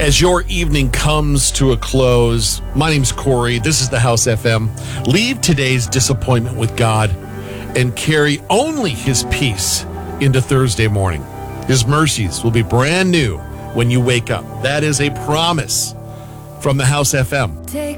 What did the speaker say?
As your evening comes to a close, my name's Corey. This is the House FM. Leave today's disappointment with God and carry only His peace into Thursday morning. His mercies will be brand new when you wake up. That is a promise from the House FM.